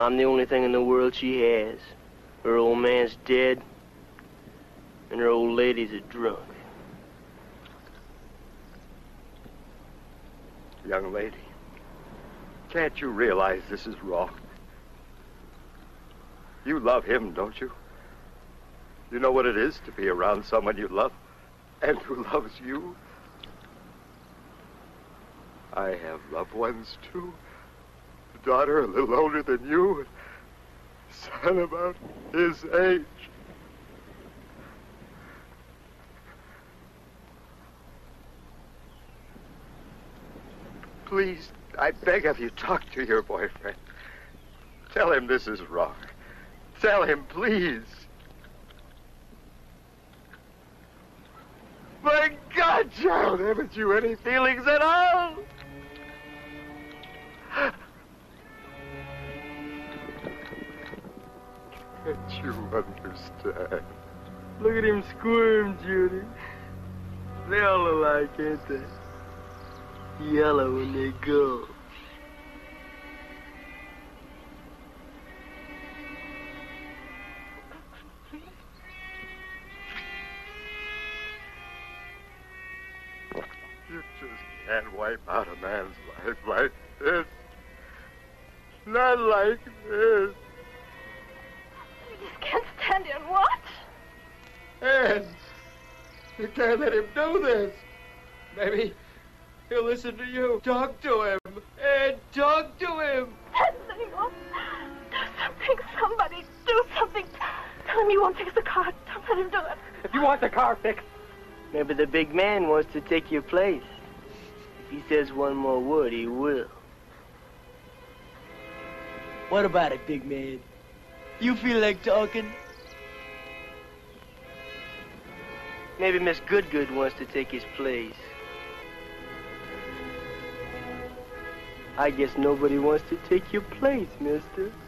I'm the only thing in the world she has. Her old man's dead, and her old lady's a drunk. Young lady, can't you realize this is wrong? You love him, don't you? You know what it is to be around someone you love and who loves you? I have loved ones, too. A daughter a little older than you, a son about his age. Please, I beg of you, talk to your boyfriend. Tell him this is wrong. Tell him, please. My God, child, haven't you any feelings at all? Can't you understand? Look at him squirm, Judy. They all alike, ain't they? Yellow when they go. You just can't wipe out a man's life like this. Not like this. You just can't stand here and watch. Anne, you can't let him do this. Maybe he'll listen to you. Talk to him. Anne, talk to him. Seymour, do something. Somebody do something. Tell him you won't fix the car. Don't let him do it. If you want the car fixed. Maybe the big man wants to take your place. If he says one more word, he will. What about it, big man? You feel like talking? Maybe Miss Goodgood wants to take his place. I guess nobody wants to take your place, mister.